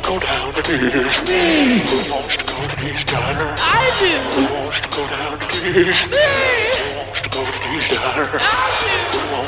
go down to this? Me. Who wants to go to this diner? I do. Who wants to go down to this? Me. Who wants to go to this diner? I do. Who wants